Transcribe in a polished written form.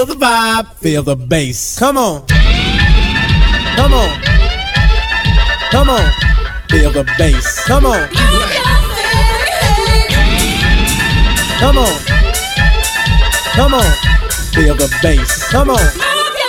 the vibe, feel the bass. Come on. Come on. Come on. Feel the bass. Come on. Come on. Come on. Feel the bass. Come on.